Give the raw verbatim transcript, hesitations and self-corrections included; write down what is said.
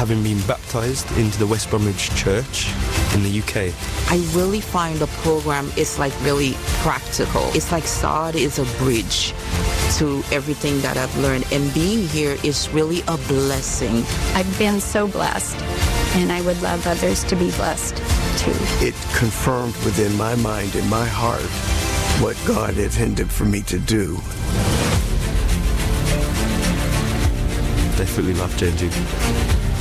having been baptised into the West Bromwich Church in the U K. I really find the program is like really practical. It's like S O D is a bridge to everything that I've learned, and being here is really a blessing. I've been so blessed, and I would love others to be blessed too. It confirmed within my mind and my heart what God intended for me to do. Definitely life-changing.